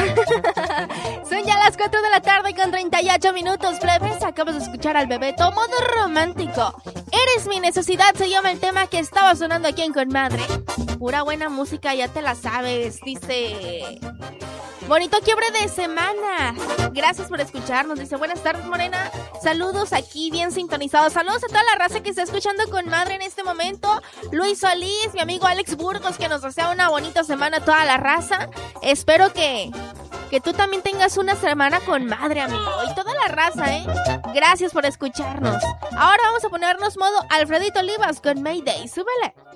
Son ya las 4 de la tarde con 38 minutos, plebes. Acabas de escuchar al Bebeto, modo romántico. Eres mi necesidad, se llama el tema que estaba sonando aquí en Con Madre. Pura buena música, ya te la sabes, dice... Bonito quiebre de semana. Gracias por escucharnos. Dice, buenas tardes, Morena. Saludos aquí, bien sintonizados. Saludos a toda la raza que está escuchando Con Madre en este momento. Luis Solís, mi amigo Alex Burgos, que nos desea una bonita semana a toda la raza. Espero que tú también tengas una semana con madre, amigo. Y toda la raza, ¿eh? Gracias por escucharnos. Ahora vamos a ponernos modo Alfredito Olivas con Mayday. Súbele.